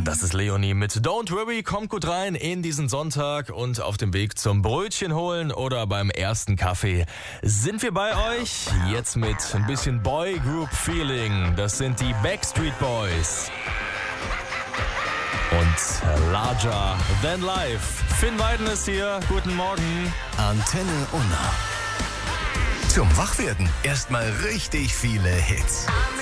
Das ist Leonie mit Don't Worry, kommt gut rein in diesen Sonntag und auf dem Weg zum Brötchen holen oder beim ersten Kaffee sind wir bei euch. Jetzt mit ein bisschen Boy Group Feeling. Das sind die Backstreet Boys. Und Larger Than Life. Finn Weiden ist hier. Guten Morgen. Antenne Unna. Zum Wachwerden erstmal richtig viele Hits.